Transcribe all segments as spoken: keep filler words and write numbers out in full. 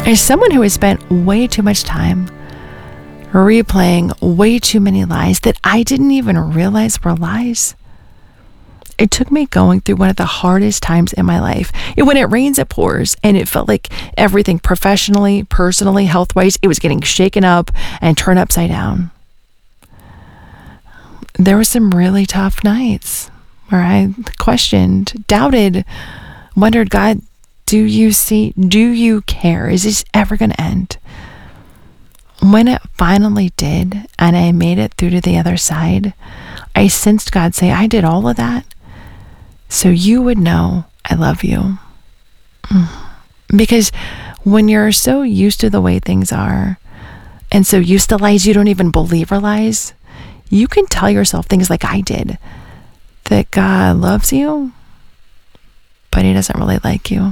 As someone who has spent way too much time replaying way too many lies that I didn't even realize were lies, it took me going through one of the hardest times in my life. It, when it rains, it pours, and it felt like everything professionally, personally, health-wise, it was getting shaken up and turned upside down. There were some really tough nights where I questioned, doubted, wondered, God, do you see, do you care? Is this ever going to end? When it finally did, and I made it through to the other side, I sensed God say, I did all of that so you would know I love you. Because when you're so used to the way things are, and so used to lies you don't even believe are lies, you can tell yourself things like I did, that God loves you, but he doesn't really like you.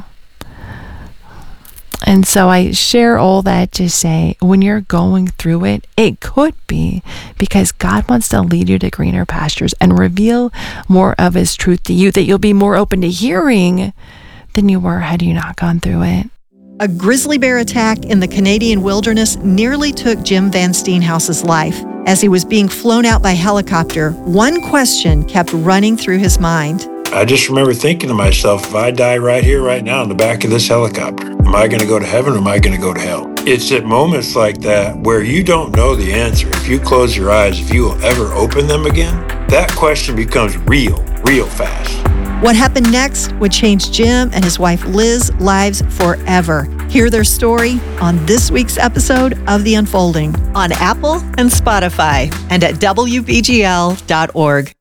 And so I share all that to say, when you're going through it, it could be because God wants to lead you to greener pastures and reveal more of his truth to you, that you'll be more open to hearing than you were had you not gone through it. A grizzly bear attack in the Canadian wilderness nearly took Jim Van Steenhouse's life. As he was being flown out by helicopter, one question kept running through his mind. I just remember thinking to myself, if I die right here, right now, in the back of this helicopter, am I going to go to heaven or am I going to go to hell? It's at moments like that where you don't know the answer. If you close your eyes, if you will ever open them again, that question becomes real, real fast. What happened next would change Jim and his wife Liz's lives forever. Hear their story on this week's episode of The Unfolding on Apple and Spotify and at W B G L dot org.